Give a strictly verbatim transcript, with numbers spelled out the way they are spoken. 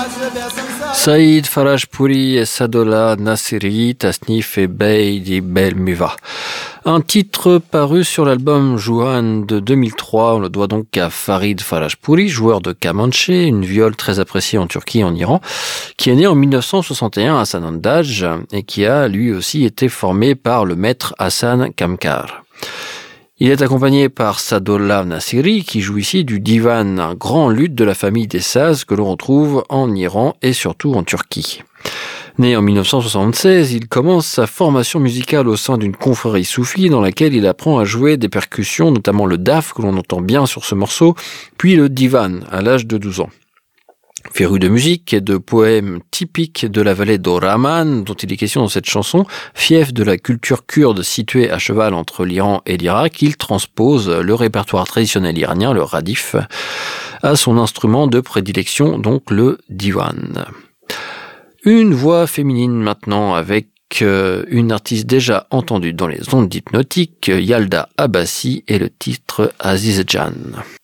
Saïd Farajpouri et Sadola Nassiri, Tasnif et Bey di Belmuva. Un titre paru sur l'album Jouhan de deux mille trois, on le doit donc à Farid Farajpouri, joueur de kamanche, une viole très appréciée en Turquie et en Iran, qui est né en mille neuf cent soixante et un à Sanandaj et qui a lui aussi été formé par le maître Hassan Kamkar. Il est accompagné par Sadola Nassiri, qui joue ici du divan, un grand luth de la famille des sazes que l'on retrouve en Iran et surtout en Turquie. Né en mille neuf cent soixante-seize, il commence sa formation musicale au sein d'une confrérie soufie dans laquelle il apprend à jouer des percussions, notamment le daf que l'on entend bien sur ce morceau, puis le divan à l'âge de douze ans. Féru de musique et de poèmes typiques de la vallée d'Oraman, dont il est question dans cette chanson, fief de la culture kurde située à cheval entre l'Iran et l'Irak, il transpose le répertoire traditionnel iranien, le radif, à son instrument de prédilection, donc le divan. Une voix féminine maintenant avec une artiste déjà entendue dans les ondes hypnotiques, Yalda Abbasi, et le titre Azizjan.